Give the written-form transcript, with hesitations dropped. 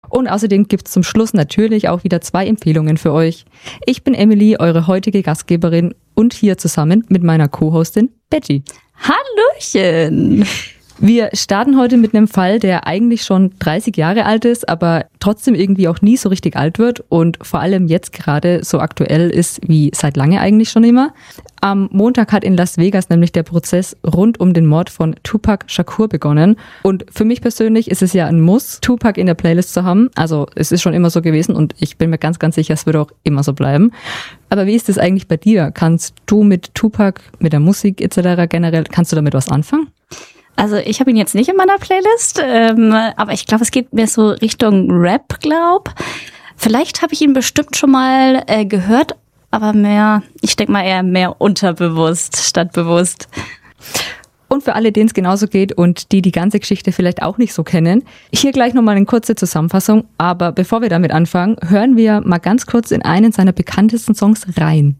Und außerdem gibt's zum Schluss natürlich auch wieder 2 Empfehlungen für euch. Ich bin Emily, eure heutige Gastgeberin und hier zusammen mit meiner Co-Hostin Betty. Hallöchen! Wir starten heute mit einem Fall, der eigentlich schon 30 Jahre alt ist, aber trotzdem irgendwie auch nie so richtig alt wird und vor allem jetzt gerade so aktuell ist wie seit lange eigentlich schon immer. Am Montag hat in Las Vegas nämlich der Prozess rund um den Mord von Tupac Shakur begonnen. Und für mich persönlich ist es ja ein Muss, Tupac in der Playlist zu haben. Also es ist schon immer so gewesen und ich bin mir ganz, ganz sicher, es wird auch immer so bleiben. Aber wie ist es eigentlich bei dir? Kannst du mit Tupac, mit der Musik etc. generell, kannst du damit was anfangen? Also ich habe ihn jetzt nicht in meiner Playlist, aber ich glaube, es geht mehr so Richtung Rap, Vielleicht habe ich ihn bestimmt schon mal gehört, aber mehr, ich denke mal eher mehr unterbewusst statt bewusst. Und für alle, denen es genauso geht und die ganze Geschichte vielleicht auch nicht so kennen, hier gleich nochmal eine kurze Zusammenfassung. Aber bevor wir damit anfangen, hören wir mal ganz kurz in einen seiner bekanntesten Songs rein.